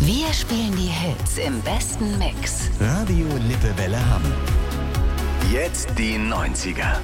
Wir spielen die Hits im besten Mix. Radio Lippewelle Hamm. Jetzt die 90er.